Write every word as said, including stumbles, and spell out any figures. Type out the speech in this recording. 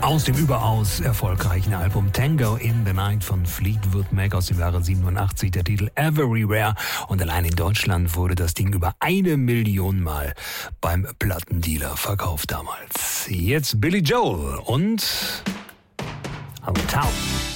aus dem überaus erfolgreichen Album Tango in the Night von Fleetwood Mac aus dem Jahre siebenundachtzig, der Titel Everywhere. Und allein in Deutschland wurde das Ding über eine Million Mal beim Plattendealer verkauft damals. Jetzt Billy Joel und Uptown.